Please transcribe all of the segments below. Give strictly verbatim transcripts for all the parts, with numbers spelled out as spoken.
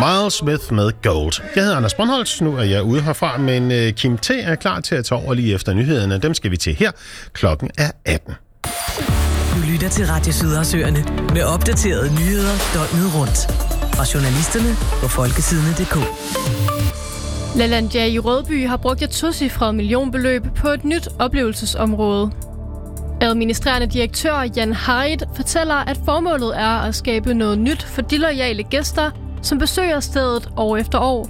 Miles Smith med Gold. Jeg hedder Anders Brøndholt, nu er jeg ude herfra, men uh, Kim T er klar til at tage over lige efter nyhederne. Dem skal vi til her. Klokken er atten. Du lytter til Radio Sydersøerne med opdaterede nyheder døgnet rundt. Fra journalisterne på folkesidene punktum d k. LaLandia i Rødby har brugt et tocifret millionbeløb på et nyt oplevelsesområde. Administrerende direktør Jan Haidt fortæller, at formålet er at skabe noget nyt for de loyale gæster, som besøger stedet år efter år.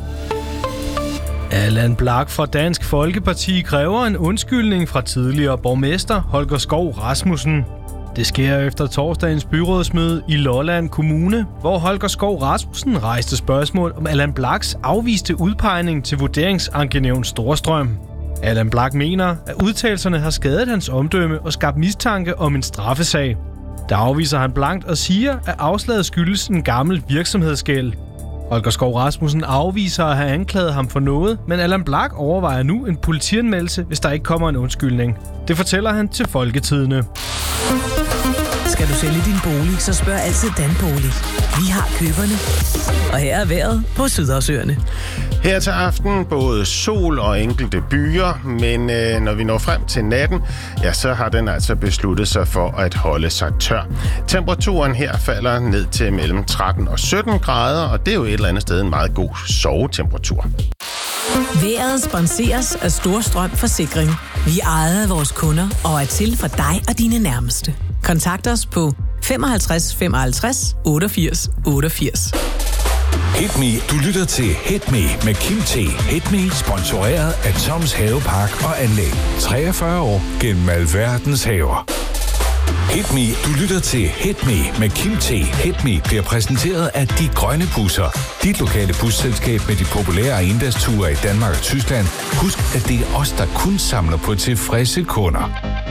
Allan Blak fra Dansk Folkeparti kræver en undskyldning fra tidligere borgmester Holger Skov Rasmussen. Det sker efter torsdagens byrådsmøde i Lolland Kommune, hvor Holger Skov Rasmussen rejste spørgsmål om Allan Blaks afviste udpegning til vurderingsankenævn Storstrøm. Allan Blak mener, at udtalelserne har skadet hans omdømme og skabt mistanke om en straffesag. Der afviser han blankt og siger, at afslaget skyldes en gammel virksomhedsgæld. Holger Skov Rasmussen afviser at have anklaget ham for noget, men Allan Blak overvejer nu en politianmeldelse, hvis der ikke kommer en undskyldning. Det fortæller han til Folketidene. Skal du sælge din bolig, så spørg altid Danbolig. Vi har køberne. Og her er vejret på Sydersøerne. Her til aften både sol og enkelte byer, men øh, når vi når frem til natten, ja, så har den altså besluttet sig for at holde sig tør. Temperaturen her falder ned til mellem tretten og sytten grader, og det er jo et eller andet sted en meget god sovetemperatur. Vejret sponseres af Storstrøm Forsikring. Vi ejer vores kunder og er til for dig og dine nærmeste. Kontakt os på femoghalvtreds femoghalvtreds otteogfirs otteogfirs. Hit Me. Du lytter til Hit Me med Kim T. Hit Me sponsoreret af Toms Havepark og Anlæg. treogfyrre år gennem alverdens haver. Hit Me. Du lytter til Hit Me med Kim T. Hit Me bliver præsenteret af De Grønne Busser. Dit lokale busselskab med de populære endagsture i Danmark og Tyskland. Husk, at det er os, der kun samler på tilfredse kunder.